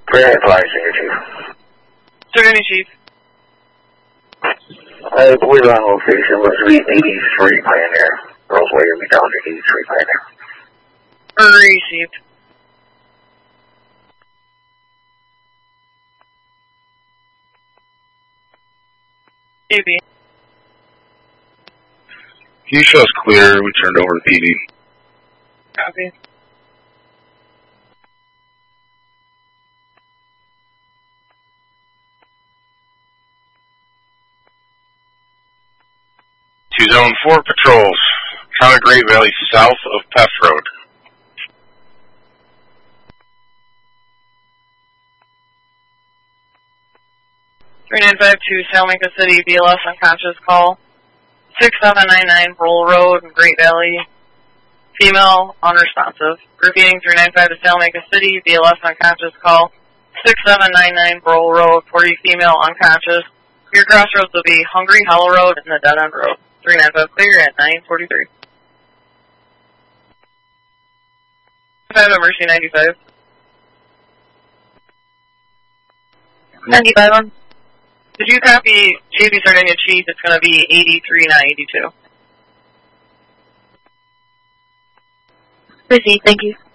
Grand Fly, Senior Chief. Senior Chief. I believe on location was 83 Pioneer. Roseway will be down to 83 Pioneer. Received. UB. He shows clear. We turned over to PD. Copy. To Zone 4 patrols. County Great Valley south of Peth Road. (3952) Salamanca City, BLS unconscious call. 6799 Roll Road, Great Valley. Female, unresponsive. Repeating 395 to Salamanca City, BLS unconscious call. 6799 Roll Road, 40 female, unconscious. Your crossroads will be Hungry Hollow Road and the Dead End Road. 395 clear at 943. 5 Mercy 95. 95 on. Did you copy JB Sardinia Chief? It's going to be 83, not 82. Received, thank you.